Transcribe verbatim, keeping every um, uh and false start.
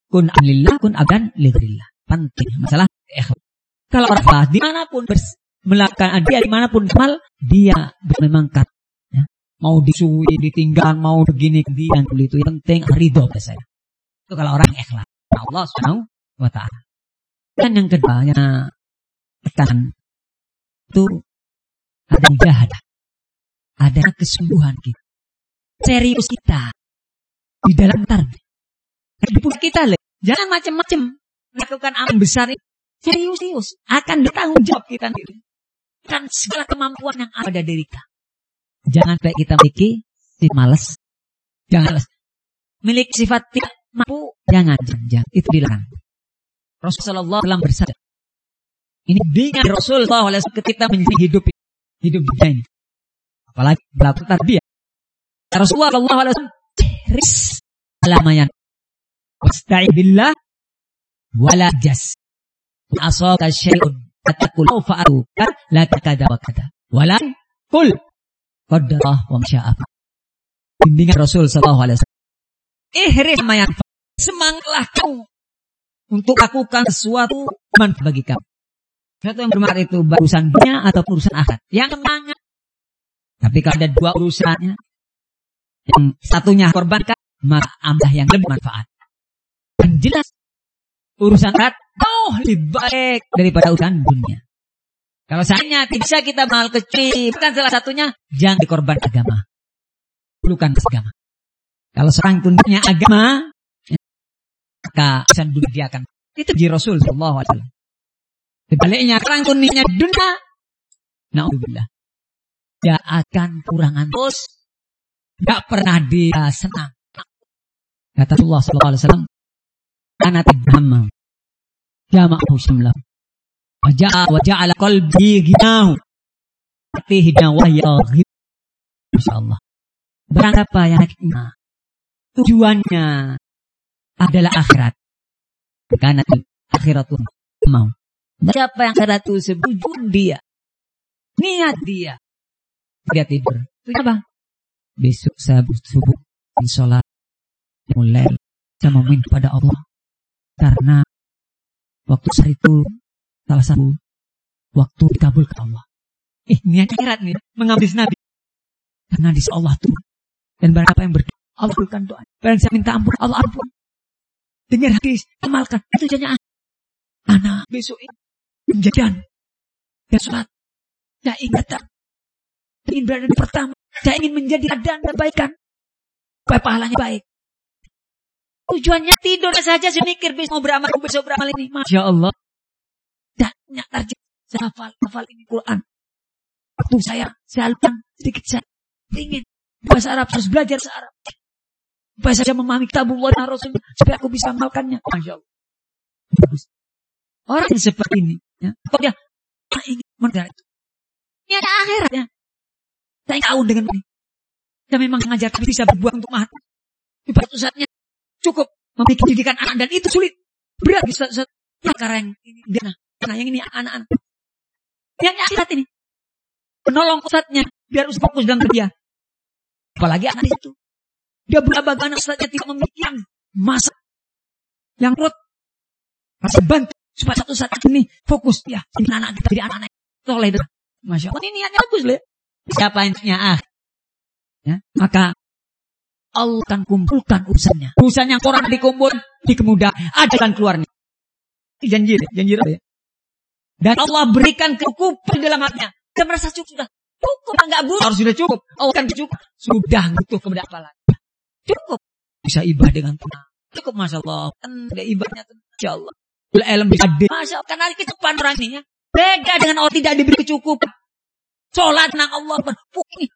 kun alillah, kun abdan lighairillah. Penting masalah ikhlas. Kalau orang ikhlas dimanapun bers- melakukan dia dimanapun amal, dia memang kat, ya. Mau disui, ditinggal, mau begini, dia yang itu yang penting ridho saya. Itu kalau orang ikhlas. Allah Subhanahu wa ta'ala. Dan yang kedua, yang tekan itu ada mujahadah, ada kesungguhan kita, serius kita di dalam tarbiyah. Hidup kita le, jangan macam-macam melakukan amal besar itu. Serius-serius akan bertanggung jawab kita sendiri. Kan segala kemampuan yang ada dari diri kita. Jangan sampai kita memiliki sifat malas. Jangan memiliki sifat tidak mampu. Jangan, jangan, jangan. Itu dilarang. Rasulullah shallallahu alaihi wasallam bersabda. Ini dengan Rasulullah shallallahu alaihi wasallam ketika menjadi hidup hidup dunia ini. Apalagi melakukan tarbiyah. Rasulullah shallallahu alaihi wasallam ris alamayan. Wasta'in billah wala jas. Asaka syai'un atakul fa'alu la kada wa kada. Wala kul qadarah wa masya'a. Bimbingan Rasul sallallahu alaihi wasallam. Ihris ma yanfa. Semangatlah kamu untuk lakukan sesuatu manfaat bagi kamu. Sesuatu yang bermanfaat itu urusan dunia atau urusan akhirat. Yang semangat. Tapi kalau ada dua urusannya, yang satunya korbankan, maka ambil yang lebih manfaat. Dan jelas urusan akhirat jauh lebih baik daripada urusan dunia. Kalau seandainya tidak bisa kita mahal kecil, bukan salah satunya jangan dikorban agama. Bukan agama. Kalau seorang punya agama, maka urusan dunia dia akan itu di Rasul sallallahu alaihi wasallam. Sebaliknya orang dunia dunia, naudzubillah, dia akan kurangan terus, tidak pernah dia senang. Kata Rasulullah sallallahu alaihi wasallam, ana tadhamma jama'ahu syamlah waja'a waja'ala qalbi ginahu atihi dawaya ghib. Masyaallah. Barang apa yang hikmah tujuannya adalah akhirat, karena akhirat itu mau. Siapa yang akhirat itu sebujun dia, niat dia, dia tidur. Itu apa? Besok saya subuh sholat mulai saya meminta pada Allah, karena waktu saya itu salah satu waktu dikabulkan Allah. Eh, niat akhirat nih, menghabis Nabi. Karena di Allah tuh. Dan barang apa yang berdoa, Allah kabulkan doa. Barang saya minta ampun, Allah ampun. Dengar hadis, amalkan. Itu jadinya anak besok ini menjadikan dan sholat. Saya ingin datang. Saya ingin berada di pertama. Saya ingin menjadi adaan dan kebaikan. Supaya pahalanya baik. Tujuannya tidur saja, saya mikir besok mau beramal, besok beramal ini. Masya Allah. Dan target saya hafal, hafal ini Quran. Waktu saya, saya alpan sedikit saya ingin bahasa Arab, harus belajar bahasa Arab. Supaya saya memahami kitabullah dan Rasul, supaya aku bisa amalkannya. Masya Allah. Bagus. Orang yang seperti ini, ya, kalau dia ingin mendengar itu, ini ada akhiratnya. Saya ingin tahu dengan ini. Saya memang sengaja tapi bisa berbuat untuk mati. Di pada saatnya cukup memiliki pendidikan anak, dan itu sulit. Berat di saat-saat perkara yang ini, dia, nah, yang ini anak-anak. Yang akhirat ini. Penolong ustadznya biar harus fokus dalam kerja. Apalagi anak itu. Dia berabah anak ustadznya tidak memiliki yang masa yang perut. Masih bantu supaya satu saat ini fokus ya. Ini anak kita jadi anak-anak soleh. Masya Allah, ini niatnya bagus loh. Siapa yang punya ah, ya, maka Allah akan kumpulkan urusannya. Urusan yang orang dikumpul di kemudahan, adakan keluarnya. Janji, janji ya. Dan Allah berikan kecukupan dalam hatinya. Dia merasa cukup sudah. Cukup, enggak butuh. Harus sudah cukup. Allah kan cukup. Sudah butuh kepada apa lagi. Cukup. Bisa ibadah dengan tenang. Cukup, Masya Allah. Kan ada ibadahnya tenang. Masya Allah. Ilmu bisa hadir. Masya Allah. Karena kecukupan orang ini ya. Beda dengan orang tidak diberi kecukupan. Sholat nang Allah. Ini